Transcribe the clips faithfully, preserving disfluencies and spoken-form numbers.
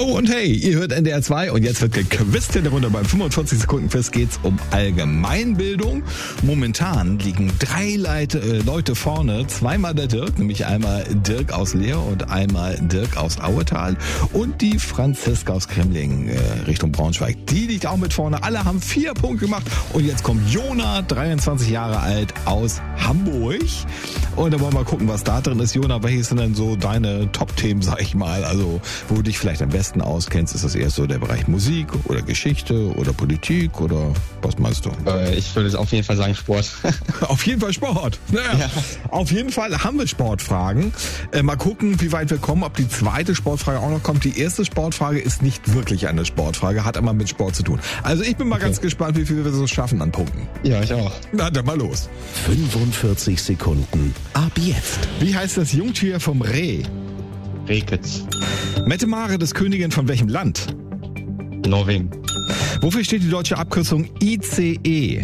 und hey, ihr hört N D R zwei und jetzt wird gequizt in der Runde. Beim fünfundvierzig Sekunden Quiz geht's um Allgemeinbildung. Momentan liegen drei Leute, äh, Leute vorne, zweimal der Dirk, nämlich einmal Dirk aus Leer und einmal Dirk aus Auetal und die Franziska aus Kremling äh, Richtung Braunschweig. Die liegt auch mit vorne. Alle haben vier Punkte gemacht und jetzt kommt Jona, dreiundzwanzig Jahre alt, aus Hamburg. Und da wollen wir mal gucken, was da drin ist. Jona, welches sind denn so deine Top-Themen, sag ich mal? Also, wo du dich vielleicht am besten auskennst, ist das eher so der Bereich Musik oder Geschichte oder Politik oder was meinst du? Äh, ich würde auf jeden Fall sagen Sport. Auf jeden Fall Sport. Naja, ja. Auf jeden Fall haben wir Sportfragen. Äh, mal gucken, wie weit wir kommen, ob die zweite Sportfrage auch noch kommt. Die erste Sportfrage ist nicht wirklich eine Sportfrage, hat aber mit Sport zu tun. Also ich bin mal okay. ganz gespannt, wie viel wir so schaffen an Punkten. Ja, ich auch. Na, dann mal los. fünfundvierzig Sekunden. Ab jetzt. Wie heißt das Jungtier vom Reh? Rehkitz. Mette Mare, das Königin von welchem Land? Norwegen. Wofür steht die deutsche Abkürzung I C E?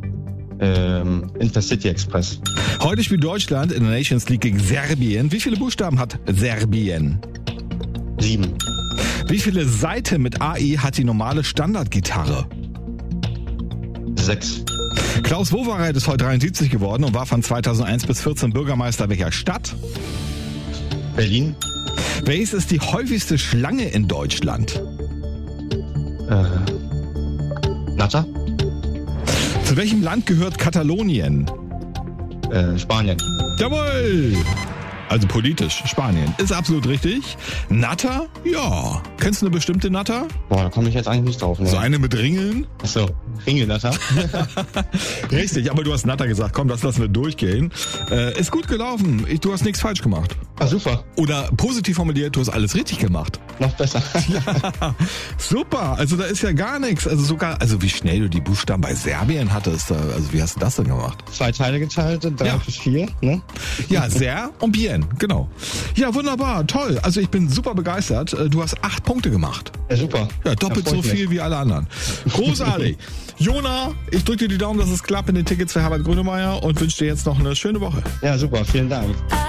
Ähm, Intercity Express. Heute spielt Deutschland in der Nations League gegen Serbien. Wie viele Buchstaben hat Serbien? Sieben. Wie viele Saiten mit A I hat die normale Standardgitarre? Sechs. Klaus Wowereit ist heute dreiundsiebzig geworden und war von zweitausendeins bis vierzehn Bürgermeister welcher Stadt? Berlin. Welches ist die häufigste Schlange in Deutschland? Äh, Natter. Zu welchem Land gehört Katalonien? Äh, Spanien. Jawohl! Also politisch, Spanien. Ist absolut richtig. Natter? Ja. Kennst du eine bestimmte Natter? Boah, da komme ich jetzt eigentlich nicht drauf. Ne? So eine mit Ringeln? Achso, Ringelnatter. Richtig, aber du hast Natter gesagt. Komm, das lassen wir durchgehen. Äh, ist gut gelaufen. Ich, du hast nichts falsch gemacht. Ah, super. Oder positiv formuliert, du hast alles richtig gemacht. Noch besser. Ja, super. Also da ist ja gar nichts. Also sogar, also wie schnell du die Buchstaben bei Serbien hattest. Also wie hast du das denn gemacht? Zwei Teile geteilt, drei ja. bis vier, ne? Ja, Ser und Bien, genau. Ja, wunderbar, toll. Also ich bin super begeistert. Du hast acht Punkte gemacht. Ja, super. Ja, doppelt ja, so viel mich. wie alle anderen. Großartig. Jona, ich drücke dir die Daumen, dass es klappt mit den Tickets für Herbert Grönemeyer und wünsche dir jetzt noch eine schöne Woche. Ja, super. Vielen Dank.